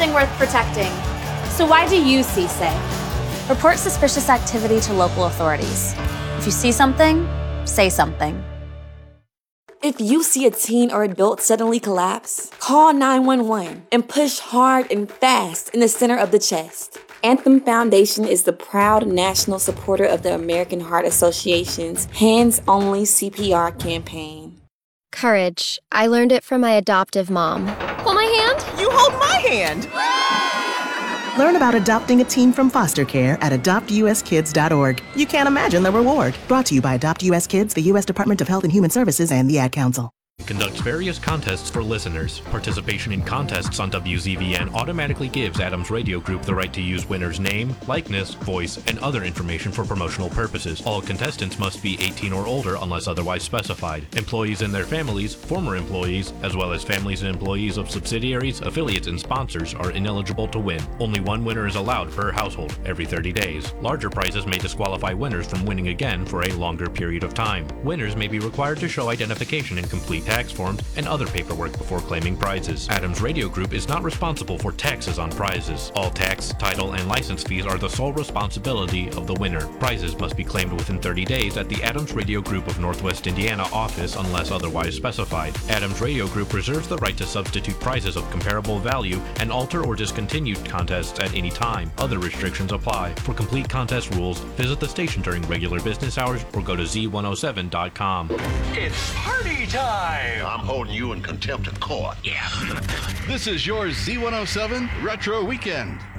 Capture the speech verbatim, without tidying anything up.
something worth protecting. So why do you C say? Report suspicious activity to local authorities. If you see something, say something. If you see a teen or adult suddenly collapse, call nine one one and push hard and fast in the center of the chest. Anthem Foundation is the proud national supporter of the American Heart Association's Hands Only C P R campaign. Courage. I learned it from my adoptive mom. Hold my hand? You hold my hand! Learn about adopting a teen from foster care at adopt u s kids dot org. You can't imagine the reward. Brought to you by Adopt U S Kids, the U S Department of Health and Human Services, and the Ad Council. Conducts various contests for listeners. Participation in contests on W Z V N automatically gives Adams Radio Group the right to use winner's name, likeness, voice, and other information for promotional purposes. All contestants must be eighteen or older unless otherwise specified. Employees and their families, former employees, as well as families and employees of subsidiaries, affiliates, and sponsors are ineligible to win. Only one winner is allowed per household every thirty days. Larger prizes may disqualify winners from winning again for a longer period of time. Winners may be required to show identification and complete tax forms and other paperwork before claiming prizes. Adams Radio Group is not responsible for taxes on prizes. All tax, title, and license fees are the sole responsibility of the winner. Prizes must be claimed within thirty days at the Adams Radio Group of Northwest Indiana office unless otherwise specified. Adams Radio Group reserves the right to substitute prizes of comparable value and alter or discontinue contests at any time. Other restrictions apply. For complete contest rules, visit the station during regular business hours or go to z one oh seven dot com. It's party time! I'm holding you in contempt of court. Yeah. This is your Z one oh seven Retro Weekend.